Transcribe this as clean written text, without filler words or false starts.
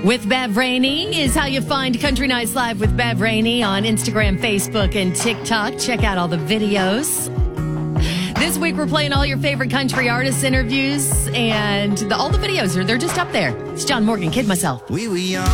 With Bev Rainey is how you find Country Nights Live with Bev Rainey on Instagram, Facebook, and TikTok. Check out all the videos. This week, we're playing all your favorite country artist interviews, and all the videos they're just up there. It's John Morgan, Kid Myself. We were young.